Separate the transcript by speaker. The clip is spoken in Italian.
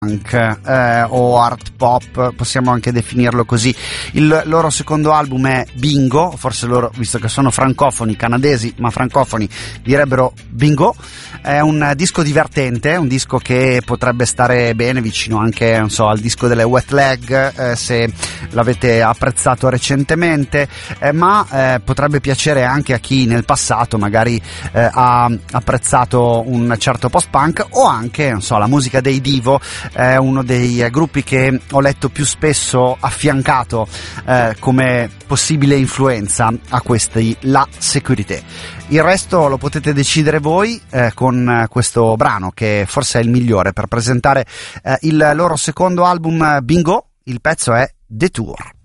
Speaker 1: o art pop, possiamo anche definirlo così. Il loro secondo album è Bingo, forse loro, visto che sono francofoni, canadesi ma francofoni, direbbero Bingo. È un disco divertente, un disco che potrebbe stare bene vicino anche, non so, al disco delle Wet Leg, se l'avete apprezzato recentemente, ma potrebbe piacere anche a chi nel passato magari ha apprezzato un certo post-punk, o anche, non so, la musica dei Divo. È uno dei gruppi che ho letto più spesso affiancato come possibile influenza a questi La Sécurité. Il resto lo potete decidere voi con questo brano, che forse è il migliore per presentare il loro secondo album Bingo. Il pezzo è Detour.